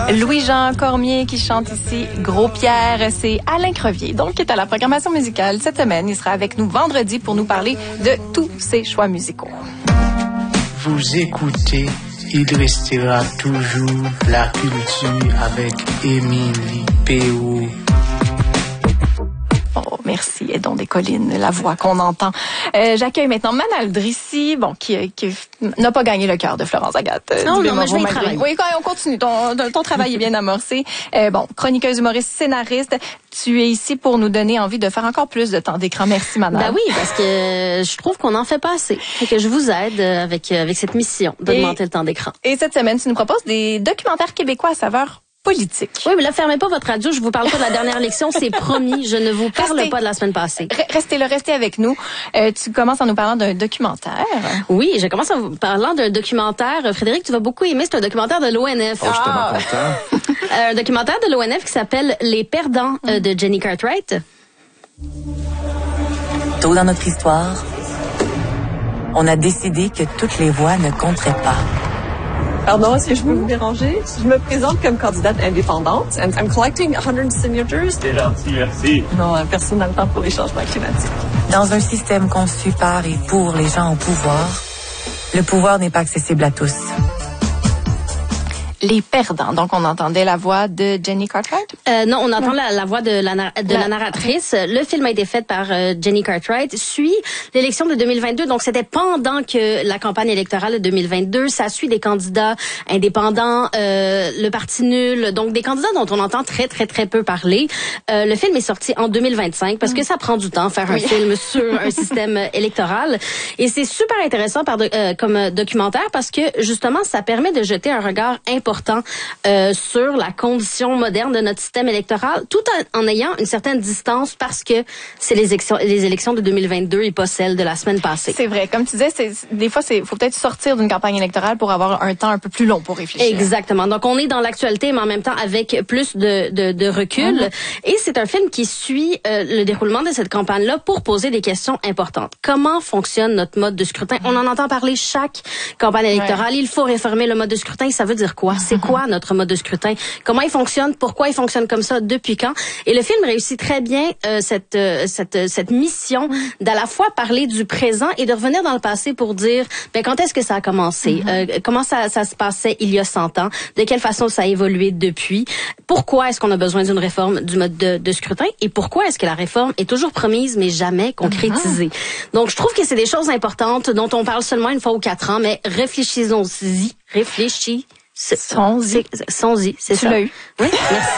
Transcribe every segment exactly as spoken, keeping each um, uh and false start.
Louis-Jean Cormier qui chante ici. Gros Pierre, c'est Alain Crevier, donc qui est à la programmation musicale cette semaine. Il sera avec nous vendredi pour nous parler de tous ses choix musicaux. Vous écoutez, il restera toujours la culture avec Émilie Péau. Oh, merci, Aidons des collines, la voix qu'on entend. Euh, j'accueille maintenant Manal Drissi, bon, qui, qui n'a pas gagné le cœur de Florence Agathe. Non, non, mais je vais y travailler. Oui, quand on continue, ton, ton travail est bien amorcé. Euh, bon, chroniqueuse, humoriste, scénariste, tu es ici pour nous donner envie de faire encore plus de temps d'écran. Merci, Manal. Ben oui, parce que je trouve qu'on n'en fait pas assez. Et que je vous aide avec, avec cette mission d'augmenter le temps d'écran. Et cette semaine, tu nous proposes des documentaires québécois à saveur politique. Oui, mais là, fermez pas votre radio. Je vous parle pas de la dernière élection. C'est promis. Je ne vous parle restez, pas de la semaine passée. Restez là, restez avec nous. Euh, tu commences en nous parlant d'un documentaire. Oui, je commence en vous parlant d'un documentaire. Frédéric, tu vas beaucoup aimer. C'est un documentaire de l'O N F. Oh, je suis tellement content. euh, un documentaire de l'O N F qui s'appelle Les Perdants euh, de Jenny Cartwright. Tôt dans notre histoire, on a décidé que toutes les voix ne compteraient pas. Pardon, est-ce que je peux vous déranger? Je me présente comme candidate indépendante and I'm collecting one hundred signatures. C'est gentil, merci. Non, personne n'a le temps pour les changements climatiques. Dans un système conçu par et pour les gens au pouvoir, le pouvoir n'est pas accessible à tous. Les Perdants. Donc, on entendait la voix de Jenny Cartwright? Euh, non, on entend la, la voix de, la, de la... la narratrice. Le film a été fait par euh, Jenny Cartwright. Suit l'élection de deux mille vingt-deux. Donc, c'était pendant que la campagne électorale de deux mille vingt-deux. Ça suit des candidats indépendants, euh, le Parti nul. Donc, des candidats dont on entend très, très, très peu parler. Euh, le film est sorti en deux mille vingt-cinq parce que ça prend du temps faire un oui. film sur un système électoral. Et c'est super intéressant par de, euh, comme documentaire parce que, justement, ça permet de jeter un regard important Euh, sur la condition moderne de notre système électoral, tout en, en ayant une certaine distance parce que c'est les élections, les élections de deux mille vingt-deux et pas celles de la semaine passée. C'est vrai. Comme tu disais, c'est, des fois, c'est faut peut-être sortir d'une campagne électorale pour avoir un temps un peu plus long pour réfléchir. Exactement. Donc, on est dans l'actualité, mais en même temps avec plus de, de, de recul. Mm-hmm. Et c'est un film qui suit euh, le déroulement de cette campagne-là pour poser des questions importantes. Comment fonctionne notre mode de scrutin? On en entend parler chaque campagne électorale. Ouais. Il faut réformer le mode de scrutin. Ça veut dire quoi? C'est quoi notre mode de scrutin? Comment il fonctionne? Pourquoi il fonctionne comme ça? Depuis quand? Et le film réussit très bien euh, cette, euh, cette, cette mission d'à la fois parler du présent et de revenir dans le passé pour dire ben, quand est-ce que ça a commencé? Mm-hmm. Euh, comment ça, ça se passait il y a cent ans? De quelle façon ça a évolué depuis? Pourquoi est-ce qu'on a besoin d'une réforme du mode de, de scrutin? Et pourquoi est-ce que la réforme est toujours promise mais jamais concrétisée? Mm-hmm. Donc, je trouve que c'est des choses importantes dont on parle seulement une fois ou quatre ans, mais réfléchissons-y. Réfléchis. Sans-y. Sans-y, c'est ça. Tu l'as eu. Oui, merci.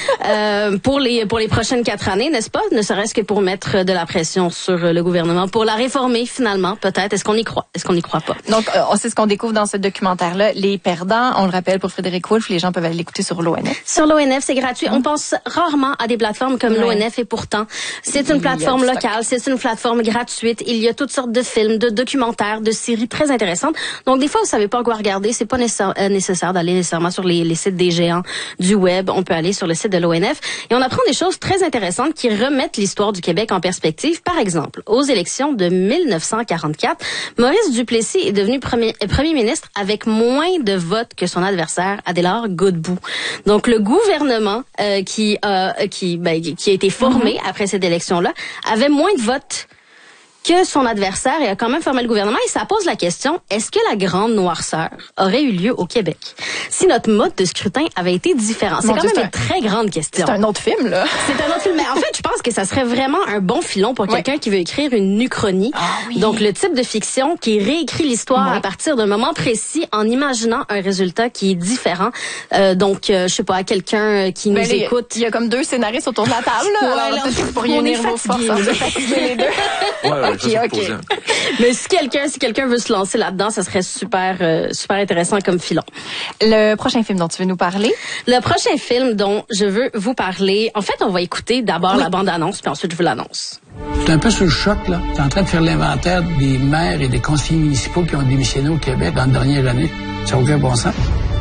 euh, pour les pour les prochaines quatre années, n'est-ce pas? Ne serait-ce que pour mettre de la pression sur le gouvernement, pour la réformer finalement, peut-être. Est-ce qu'on y croit? Est-ce qu'on n'y croit pas? Donc, euh, c'est ce qu'on découvre dans ce documentaire-là. Les Perdants, on le rappelle pour Frédéric Wolff, les gens peuvent aller l'écouter sur l'O N F. Sur l'O N F, c'est gratuit. Mmh. On pense rarement à des plateformes comme ouais. l'O N F et pourtant, c'est une plateforme locale, c'est une plateforme gratuite. Il y a toutes sortes de films, de documentaires, de séries très intéressantes. Donc, des fois, vous savez pas quoi regarder. C'est pas nécessaire, euh, nécessaire d'aller nécessairement sur les, les sites des géants du web. On peut aller sur le site de l'O N F et on apprend des choses très intéressantes qui remettent l'histoire du Québec en perspective. Par exemple, aux élections de mille neuf cent quarante-quatre, Maurice Duplessis est devenu premier, premier ministre avec moins de votes que son adversaire Adélard Godbout. Donc, le gouvernement euh, qui, euh, qui, ben, qui a été formé mm-hmm. après cette élection-là avait moins de votes que son adversaire et a quand même formé le gouvernement. Et ça pose la question, est-ce que la grande noirceur aurait eu lieu au Québec si notre mode de scrutin avait été différent? C'est Mon quand Dieu, même une un... très grande question. C'est un autre film, là. C'est un autre film. Mais en fait, je pense que ça serait vraiment un bon filon pour quelqu'un oui. qui veut écrire une uchronie. Ah, oui. Donc, le type de fiction qui réécrit l'histoire oui. à partir d'un moment précis en imaginant un résultat qui est différent. Euh, donc, euh, je sais pas, à quelqu'un qui Mais nous les, écoute. Il y a comme deux scénaristes autour de la table, là. Ouais, alors, là, peut-être pour unir vos forces. On est fatigués les deux. Ouais, ouais, okay, okay. Mais si quelqu'un, si quelqu'un veut se lancer là-dedans, ça serait super, euh, super intéressant comme filon. Le prochain film dont tu veux nous parler? Le prochain film dont je veux vous parler, en fait, on va écouter d'abord oui. la bande-annonce, puis ensuite je vous l'annonce. Je suis un peu sous le choc, là. Je suis en train de faire l'inventaire des maires et des conseillers municipaux qui ont démissionné au Québec dans la dernière année. Ça n'a aucun bon sens.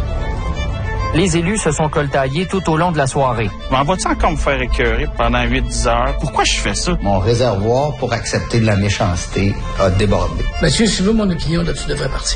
Les élus se sont coltaillés tout au long de la soirée. M'en vas-tu encore me faire écœurer pendant huit dix heures? Pourquoi je fais ça? Mon réservoir pour accepter de la méchanceté a débordé. Mathieu, si tu veux mon opinion, là, tu devrais partir.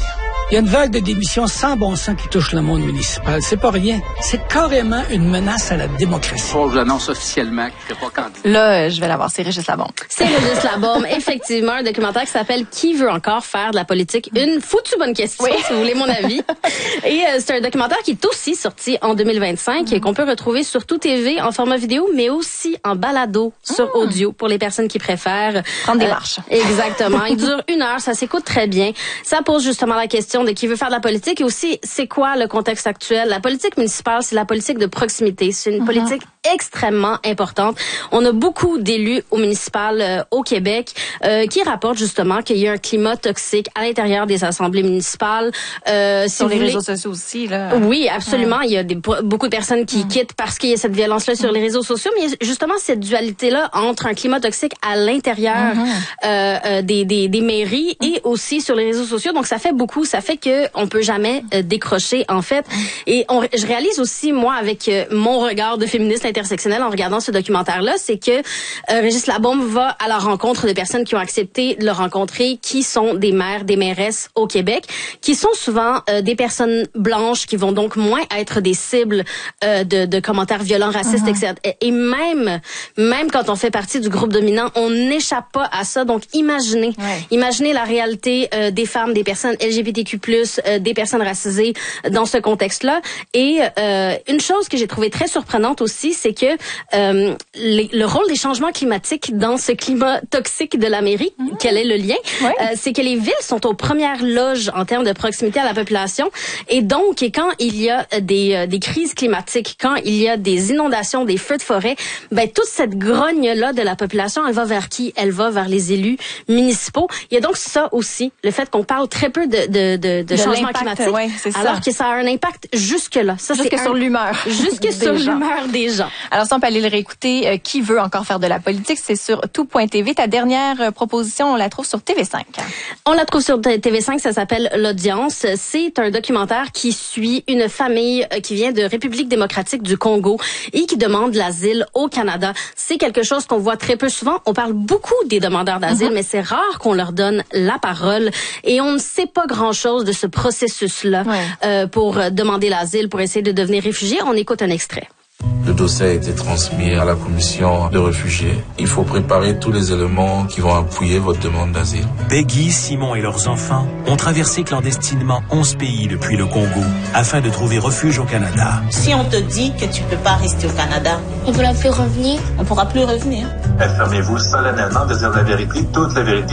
Il y a une vague de démissions sans bon sens qui touche le monde municipal. C'est pas rien. C'est carrément une menace à la démocratie. Bon, j'annonce officiellement que je ne serai pas candidat. Là, je vais l'avoir, c'est Régis Labaume. C'est Régis Labaume. Effectivement, un documentaire qui s'appelle « Qui veut encore faire de la politique? » Une foutue bonne question, oui. Si vous voulez mon avis. Et euh, c'est un documentaire qui est aussi sorti en deux mille vingt-cinq et qu'on peut retrouver sur Tout T V en format vidéo, mais aussi en balado sur mmh. audio pour les personnes qui préfèrent. Prendre des euh, marches. Exactement. Il dure une heure, ça s'écoute très bien. Ça pose justement la question de qui veut faire de la politique et aussi c'est quoi le contexte actuel. La politique municipale, c'est la politique de proximité. C'est une uh-huh. politique extrêmement importante. On a beaucoup d'élus au municipal euh, au Québec euh, qui rapportent justement qu'il y a un climat toxique à l'intérieur des assemblées municipales. Euh, si sur les voulez... réseaux sociaux aussi, là. Oui, absolument. Ouais. Il y a des, beaucoup de personnes qui mmh. quittent parce qu'il y a cette violence-là sur les réseaux sociaux, mais il y a justement cette dualité-là entre un climat toxique à l'intérieur mmh. euh, euh, des, des, des mairies mmh. et aussi sur les réseaux sociaux. Donc, ça fait beaucoup. Ça fait que on peut jamais euh, décrocher, en fait. Et on, je réalise aussi, moi, avec euh, mon regard de féministe intersectionnelle en regardant ce documentaire-là, c'est que euh, Régis Labaume va à la rencontre de personnes qui ont accepté de le rencontrer, qui sont des maires, des mairesses au Québec, qui sont souvent euh, des personnes blanches qui vont donc moins être des cibles euh, de, de commentaires violents, racistes, uh-huh. et cetera. Et, et même, même quand on fait partie du groupe dominant, on n'échappe pas à ça. Donc, imaginez, ouais. imaginez la réalité euh, des femmes, des personnes L G B T Q plus, euh, des personnes racisées dans ce contexte-là. Et euh, une chose que j'ai trouvée très surprenante aussi, c'est que euh, les, le rôle des changements climatiques dans ce climat toxique de l'Amérique, mmh. quel est le lien? Ouais. Euh, c'est que les villes sont aux premières loges en termes de proximité à la population. Et donc, quand il y a des, des crises climatiques, quand il y a des inondations, des feux de forêt, ben toute cette grogne-là de la population, elle va vers qui? Elle va vers les élus municipaux. Il y a donc ça aussi, le fait qu'on parle très peu de, de, de, de, de changement climatique, ouais, c'est alors ça. que ça a un impact jusque-là. Ça, jusque c'est sur un, l'humeur. Jusque sur l'humeur des gens. Alors, si on peut aller le réécouter, euh, qui veut encore faire de la politique, c'est sur tout point t v. Ta dernière euh, proposition, on la trouve sur T V cinq. On la trouve sur T V cinq, ça s'appelle L'Audience. C'est un documentaire qui suit une famille qui vient de République démocratique du Congo et qui demande l'asile au Canada. C'est quelque chose qu'on voit très peu souvent. On parle beaucoup des demandeurs d'asile, mm-hmm. mais c'est rare qu'on leur donne la parole. Et on ne sait pas grand-chose de ce processus-là ouais. euh, pour demander l'asile, pour essayer de devenir réfugié. On écoute un extrait. Le dossier a été transmis à la commission de réfugiés. Il faut préparer tous les éléments qui vont appuyer votre demande d'asile. Peggy, Simon et leurs enfants ont traversé clandestinement onze pays depuis le Congo afin de trouver refuge au Canada. Si on te dit que tu peux pas rester au Canada, on ne pourra plus revenir. On pourra plus revenir. Affirmez-vous solennellement de dire la vérité, toute la vérité